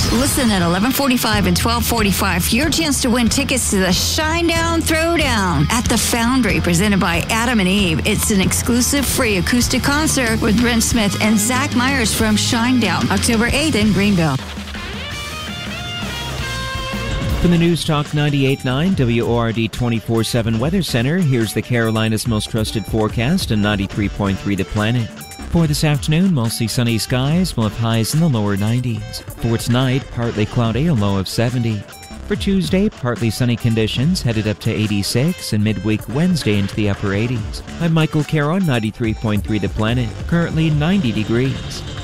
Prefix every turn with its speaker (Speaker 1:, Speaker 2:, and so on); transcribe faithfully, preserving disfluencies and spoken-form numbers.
Speaker 1: Listen at eleven forty-five and twelve forty-five for your chance to win tickets to the Shinedown Throwdown at the Foundry, presented by Adam and Eve. It's an exclusive free acoustic concert with Brent Smith and Zach Myers from Shinedown, October eighth in Greenville.
Speaker 2: From the News Talk ninety-eight point nine W O R D twenty-four seven Weather Center, here's the Carolinas' most trusted forecast and ninety-three point three The Planet. For this afternoon, mostly sunny skies, we'll have highs in the lower nineties. For tonight, partly cloudy, a low of seventy. For Tuesday, partly sunny conditions, headed up to eighty-six, and midweek Wednesday into the upper eighties. I'm Michael Carroll, ninety-three point three The Planet, currently ninety degrees.